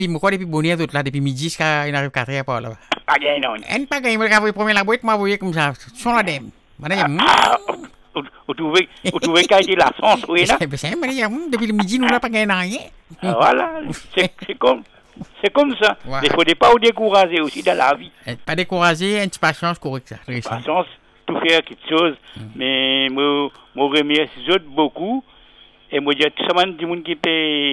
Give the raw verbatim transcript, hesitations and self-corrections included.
Puis moi depuis bonne heure là depuis midi jusqu'à il arrive quatre heures par là. Pas gagné non. En pas gagner moi le premier la boîte m'a voyé comme ça son la dem. Mané Ah, vous trouvez vous trouvez qu'il a été la chance oui là. C'est mané depuis le midi nous n'a pas gagné rien. Voilà, c'est c'est comme c'est comme ça. Ouais. Il faut pas décourager aussi dans la vie. Pas décourager, une petite patience correct ça. Patience, tout faire quelque chose. Mais moi, moi remercie beaucoup. Et moi, il y a tout le monde qui paye